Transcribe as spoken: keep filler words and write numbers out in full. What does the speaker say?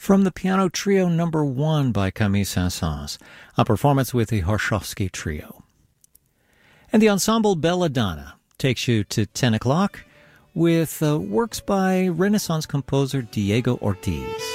From the piano trio number one by Camille Saint-Saëns, a performance with the Harshovsky Trio. And the ensemble Belladonna takes you to ten o'clock with uh, works by Renaissance composer Diego Ortiz.